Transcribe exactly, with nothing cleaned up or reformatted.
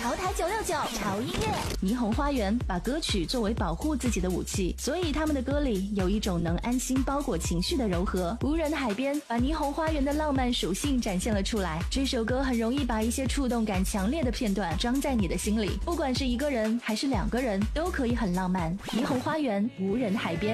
潮台九六九潮音乐。霓虹花园把歌曲作为保护自己的武器，所以他们的歌里有一种能安心包裹情绪的柔和。无人的海边把霓虹花园的浪漫属性展现了出来。这首歌很容易把一些触动感强烈的片段装在你的心里，不管是一个人还是两个人，都可以很浪漫。霓虹花园，无人海边。